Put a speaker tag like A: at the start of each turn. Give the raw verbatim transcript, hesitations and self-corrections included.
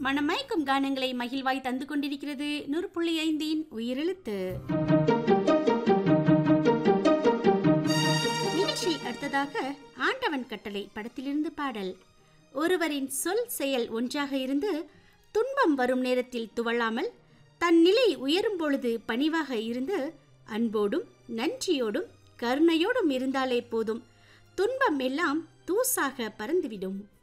A: மனமயக்கும் கானங்களை மகிழ்வாய் தந்து கொண்டிருக்கிறது நூறு புள்ளி ஐந்தின் உயிரெழுத்து. நிகழ்ச்சியில் அடுத்ததாக ஆண்டவன் கட்டளை படத்திலிருந்து பாடல். ஒருவரின் சொல் செயல் ஒன்றாக இருந்து துன்பம் வரும் நேரத்தில் துவளாமல் தன் நிலை உயரும் பொழுது பணிவாக இருந்து அன்போடும் நன்றியோடும் கருணையோடும் இருந்தாலே போதும், துன்பம் எல்லாம் தூசாக பறந்துவிடும்.